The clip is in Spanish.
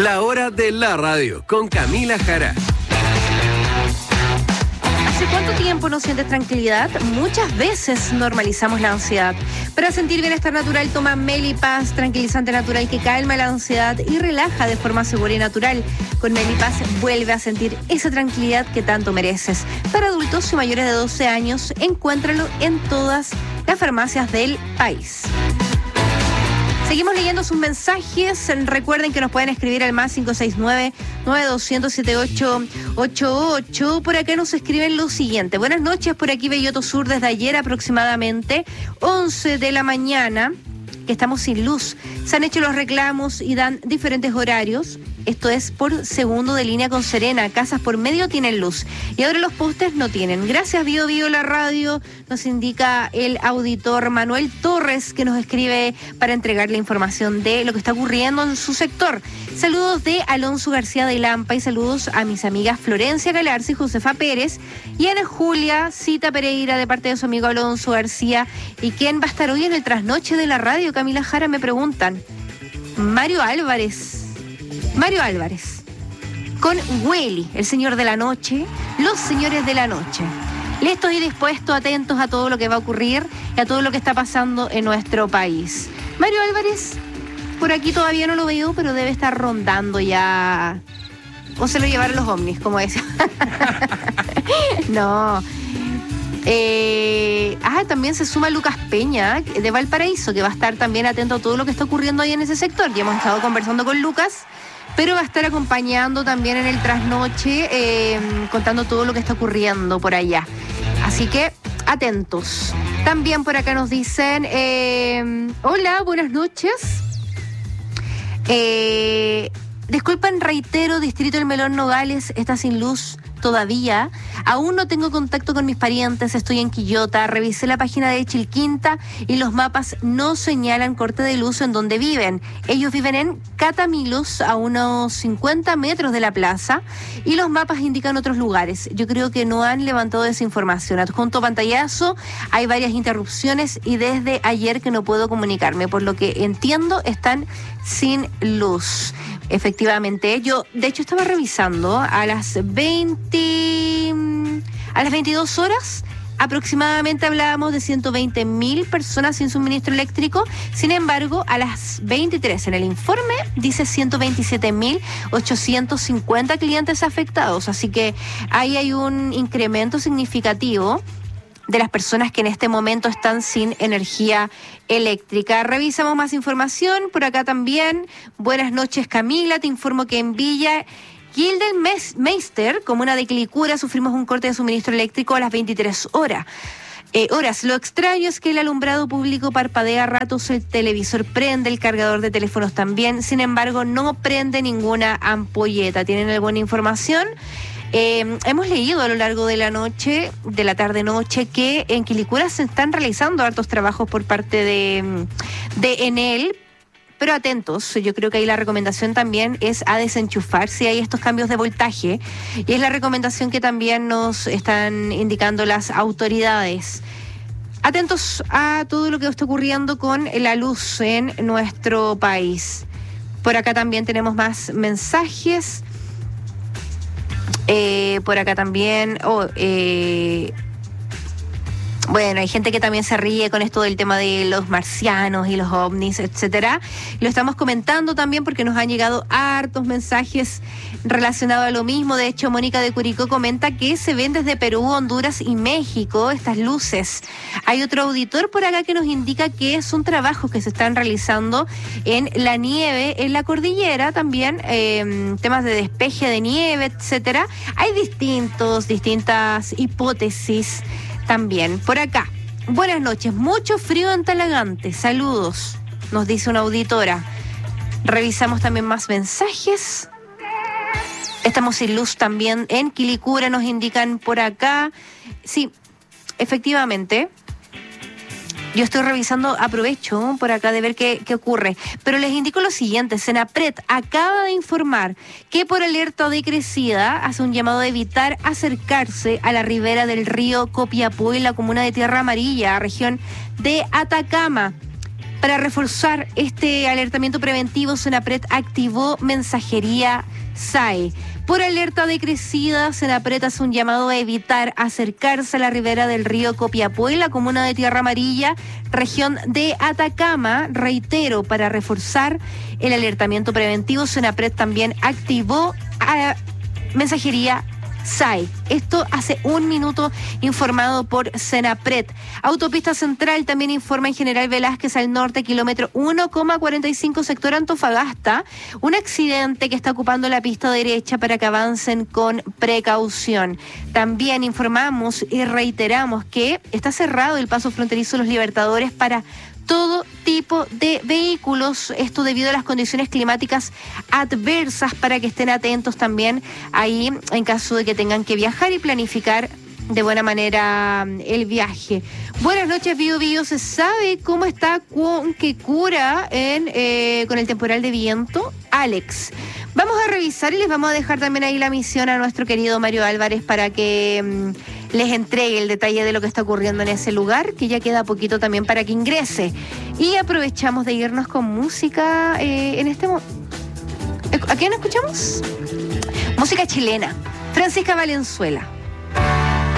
La hora de la radio con Camila Jara. ¿Hace cuánto tiempo no sientes tranquilidad? Muchas veces normalizamos la ansiedad. Para sentir bienestar natural, toma Melipaz, tranquilizante natural que calma la ansiedad y relaja de forma segura y natural. Con Melipaz vuelve a sentir esa tranquilidad que tanto mereces. Para adultos y mayores de 12 años, encuéntralo en todas las farmacias del país. Seguimos leyendo sus mensajes. Recuerden que nos pueden escribir al más 569-9200-7888. Por acá nos escriben lo siguiente. Buenas noches, por aquí Belloto Sur desde ayer aproximadamente 11 de la mañana, que estamos sin luz. Se han hecho los reclamos y dan diferentes horarios. Esto es por segundo de línea con Serena. Casas por medio tienen luz y ahora los postes no tienen. Gracias, Bio Bio la radio, nos indica el auditor Manuel Torres, que nos escribe para entregar la información de lo que está ocurriendo en su sector. Saludos de Alonso García de Lampa y saludos a mis amigas Florencia Galarza y Josefa Pérez y Ana Julia Cita Pereira de parte de su amigo Alonso García. ¿Y quién va a estar hoy en el trasnoche de la radio? Camila Jara, me preguntan. Mario Álvarez, con Welly, el señor de la noche, los señores de la noche. Listos y dispuestos, atentos a todo lo que va a ocurrir y a todo lo que está pasando en nuestro país. Mario Álvarez, por aquí todavía no lo veo, pero debe estar rondando ya. O se lo llevaron los ovnis, como decía. No. También se suma Lucas Peña de Valparaíso, que va a estar también atento a todo lo que está ocurriendo ahí en ese sector. Ya hemos estado conversando con Lucas, pero va a estar acompañando también en el trasnoche, contando todo lo que está ocurriendo por allá. Así que atentos. También por acá nos dicen, hola, buenas noches. Disculpen, reitero, Distrito del Melón Nogales está sin luz todavía. Aún no tengo contacto con mis parientes, estoy en Quillota, revisé la página de Chilquinta y los mapas no señalan corte de luz en donde viven. Ellos viven en Catamilos, a unos 50 metros de la plaza, y los mapas indican otros lugares. Yo creo que no han levantado esa información. Adjunto pantallazo, hay varias interrupciones y desde ayer que no puedo comunicarme. Por lo que entiendo, están sin luz. Efectivamente, yo de hecho estaba revisando a las 22 horas aproximadamente hablábamos de 120.000 personas sin suministro eléctrico. Sin embargo, a las 23 en el informe dice 127.850 clientes afectados, así que ahí hay un incremento significativo de las personas que en este momento están sin energía eléctrica. Revisamos más información por acá también. Buenas noches, Camila. Te informo que en Villa Gildenmeister, comuna de Quilicura, sufrimos un corte de suministro eléctrico a las 23 horas. Lo extraño es que el alumbrado público parpadea a ratos, el televisor prende, el cargador de teléfonos también. Sin embargo, no prende ninguna ampolleta. ¿Tienen alguna información? Hemos leído a lo largo de la noche, de la tarde-noche, que en Quilicura se están realizando hartos trabajos por parte de Enel, pero atentos, yo creo que ahí la recomendación también es a desenchufar si hay estos cambios de voltaje, y es la recomendación que también nos están indicando las autoridades. Atentos a todo lo que está ocurriendo con la luz en nuestro país. Por acá también tenemos más mensajes. Por acá también, bueno, hay gente que también se ríe con esto del tema de los marcianos y los ovnis, etcétera. Lo estamos comentando también porque nos han llegado hartos mensajes relacionados a lo mismo. De hecho, Mónica de Curicó comenta que se ven desde Perú, Honduras y México estas luces. Hay otro auditor por acá que nos indica que son trabajos que se están realizando en la nieve, en la cordillera también, temas de despeje de nieve, etcétera. Hay distintas hipótesis también. Por acá, buenas noches, mucho frío en Talagante, saludos, nos dice una auditora. Revisamos también más mensajes. Estamos sin luz también en Quilicura, nos indican por acá. Sí, efectivamente. Yo estoy revisando, aprovecho por acá de ver qué ocurre. Pero les indico lo siguiente, Senapred acaba de informar que por alerta de crecida hace un llamado a evitar acercarse a la ribera del río Copiapó en la comuna de Tierra Amarilla, región de Atacama. Para reforzar este alertamiento preventivo, Senapred activó mensajería SAE. Por alerta decrecida, Senapred hace un llamado a evitar acercarse a la ribera del río Copiapó, en la comuna de Tierra Amarilla, región de Atacama. Reitero, para reforzar el alertamiento preventivo, Senapred también activó mensajería SAE. Esto hace un minuto, informado por Senapred. Autopista Central también informa en General Velázquez al norte, kilómetro 1,45, sector Antofagasta, un accidente que está ocupando la pista derecha para que avancen con precaución. También informamos y reiteramos que está cerrado el paso fronterizo Los Libertadores para todo tipo de vehículos, esto debido a las condiciones climáticas adversas, para que estén atentos también ahí en caso de que tengan que viajar y planificar de buena manera el viaje. Buenas noches, Bio Bio. ¿Se sabe cómo está Quecura con el temporal de viento? Alex, vamos a revisar y les vamos a dejar también ahí la misión a nuestro querido Mario Álvarez para que les entregue el detalle de lo que está ocurriendo en ese lugar, que ya queda poquito también para que ingrese. Y aprovechamos de irnos con música en este momento. ¿A quién escuchamos? Música chilena. Francisca Valenzuela.